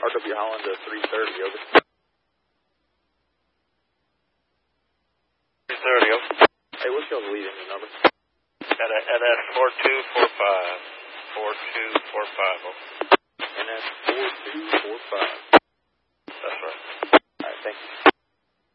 RW Holland to 330, over. 330, over. Hey, what's y'all's lead engine number? And that's 4245. 4245, over.